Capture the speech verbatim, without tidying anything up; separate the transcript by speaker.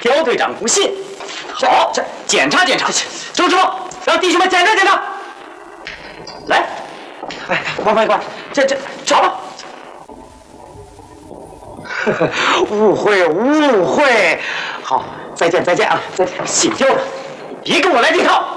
Speaker 1: 刁队长不信。好，这检查检查。周师傅，让弟兄们检查检查。来，哎，快快快，这这找吧。误会误会，好，再见再见啊，再见。姓刁的，别跟我来这套。